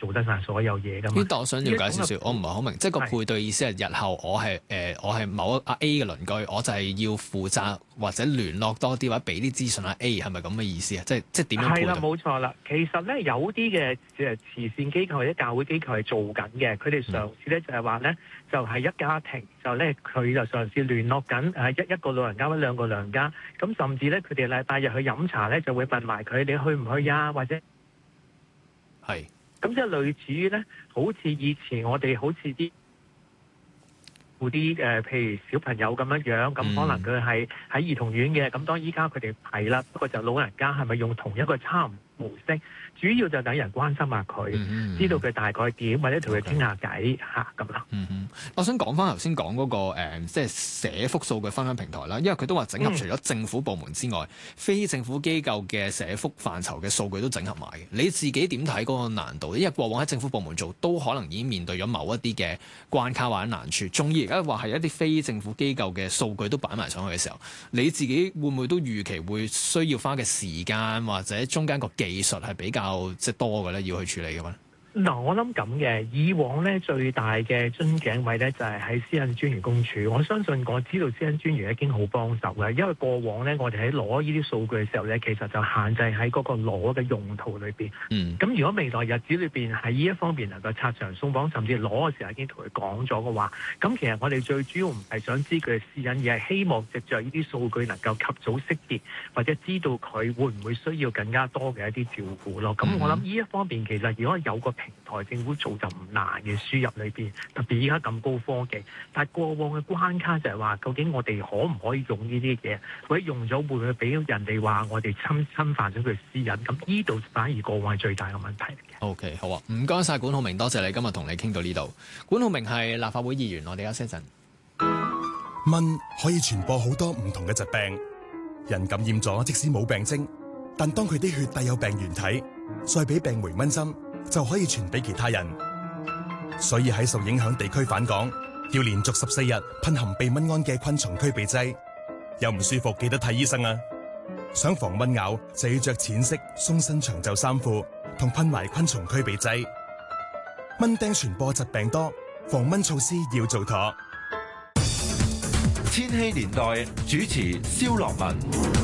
做得晒所有嘢噶嘛。 但我想了解少少，我唔係好明，即係個配對意思係日後我係某阿 A 嘅鄰居，我就係要負責或者聯絡多啲或者俾啲資訊阿 A， 係咪咁嘅意思啊？即係點樣配對？ 係啦，冇錯啦。其實咧有啲嘅慈善機構或者教會機構係做緊嘅，佢哋嘗試咧就係話咧就係一家庭就咧佢就嘗試聯絡緊一個老人家或者兩個老人家，咁甚至咧佢哋禮拜日去飲茶咧就會問埋佢你去唔去啊，或者係咁即係類似於咧，好似以前我哋好似啲譬如小朋友咁樣，咁可能佢係喺兒童院嘅，咁當依家佢哋係啦，不過就老人家係咪用同一個差唔多模式？主要就等人關心下佢，知道佢大概點，或者同佢傾下偈嚇咁啦。 我想講翻頭先講嗰個即係社福數據分享平台啦，因為佢都話整合除咗政府部門之外，非政府機構嘅社福範疇嘅數據都整合埋嘅。你自己點睇嗰個難度？因為過往喺政府部門做，都可能已經面對咗某一啲嘅關卡或者難處，仲要而家話係一啲非政府機構嘅數據都擺埋上去嘅時候，你自己會唔會都預期會需要花嘅時間或者中間個技術係比較即係多嘅咧，要去處理嘅嘛？ 嗱，我諗咁嘅，以往咧最大嘅樽頸位咧就係喺私隱專員公署。我相信我知道私隱專員已經好幫手嘅，因為過往咧我哋喺攞呢啲數據嘅時候咧，其實就限制喺嗰個攞嘅用途裏邊。咁如果未來日子裏邊喺呢一方面能夠拆牆鬆綁，甚至攞嘅時候已經同佢講咗嘅話，咁其實我哋最主要唔係想知佢嘅私隱，而係希望藉着呢啲數據能夠及早識別，或者知道佢會唔會需要更加多嘅一啲照顧咯。咁我諗呢一方面其實如果有個平台政府做就唔難嘅輸入裏邊，特別而家咁高科技，但係過往嘅關卡就係話，究竟我哋可唔可以用呢啲嘢？或者用咗會唔會俾人哋話我哋侵犯咗佢私隱？咁呢度反而過往係最大嘅問題嚟嘅。 OK， 好啊，唔該晒管浩鳴，多謝你今日同你傾到呢度。管浩鳴係立法會議員，我哋休息一陣。 蚊可以傳播好多唔同嘅疾病，人感染咗即使冇病徵，但當佢啲血帶有病原體，再俾病媒蚊針，就可以傳俾其他人，所以喺受影響地區返港，要連續14日噴含避蚊胺嘅昆蟲驅避劑。有唔舒服記得睇醫生啊！想防蚊咬就要着淺色鬆身長袖衫褲，同噴埋昆蟲驅避劑。蚊叮傳播疾病多，防蚊措施要做妥。 千禧年代主持蕭樂文。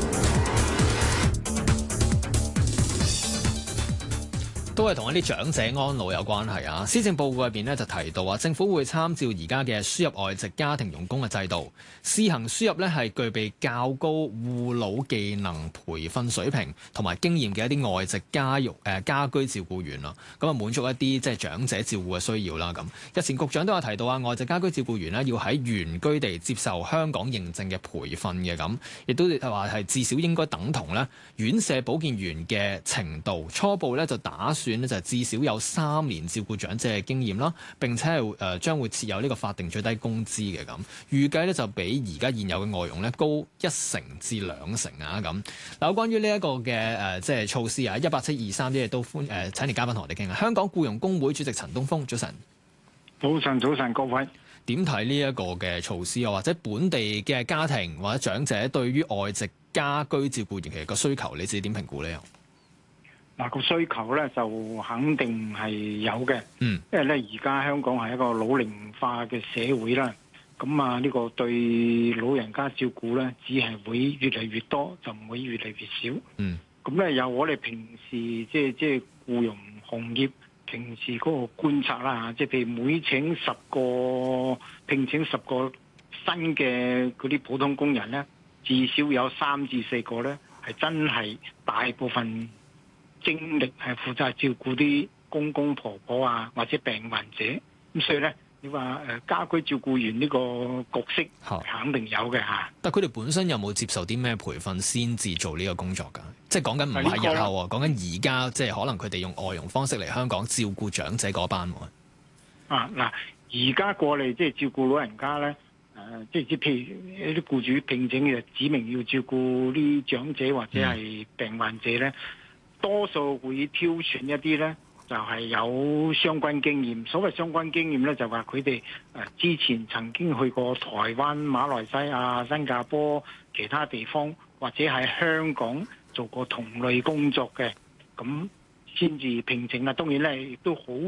都係同一啲長者安老有關係啊！施政報告入邊咧就提到啊，政府會參照而家嘅輸入外籍家庭傭工嘅制度，試行輸入咧係具備較高護老技能培訓水平同埋經驗嘅一啲外籍家居照顧員啦，咁啊滿足一啲即係長者照顧嘅需要啦。咁日前局長都有提到啊，外籍家居照顧員咧要喺原居地接受香港認證嘅培訓嘅，咁亦都係話係至少應該等同咧院舍保健員嘅程度。初步咧就打算就至少有3年照顧長者嘅經驗啦，並且係將會設有呢個法定最低工資嘅，咁預計咧就比而家現有嘅外傭咧高1成至2成啊。咁嗱，有關於呢一個嘅即係措施啊，18723啲嘢都請嚟嘉賓同我哋傾下。香港僱傭公會主席陳東風，早晨。 早晨，各位點睇呢一個嘅措施啊？或者本地嘅家庭或者長者對於外籍家居照顧員其實個需求，你自己點評估呢？ 嗱，個需求咧就肯定係有嘅，因為咧而家香港係一個老齡化嘅社會啦，咁啊呢個對老人家照顧咧只係會越嚟越多，就唔會越嚟越少。咁咧由我哋平時即係僱傭行業平時嗰個觀察啦，即係譬如每聘請10個新嘅嗰啲普通工人咧，至少有3至4個咧係真係大部分精力係負責照顧啲公公婆婆啊，或者病患者，咁所以咧，你話家居照顧員呢個角色肯定有嘅嚇。 但佢哋本身有冇接受啲咩培訓先至做呢個工作㗎？即係講緊唔係日後喎，講緊而家，即係可能佢哋用外傭方式嚟香港照顧長者嗰班喎。 嗱，而家過嚟即係照顧老人家咧，即係譬如一啲僱主聘請嘅指明要照顧啲長者或者係病患者咧。多數會挑選一啲咧，就係有相關經驗。所謂相關經驗咧，就話佢哋之前曾經去過台灣、馬來西亞、新加坡其他地方，或者喺香港做過同類工作嘅，咁先至聘請啦。當然咧，亦都好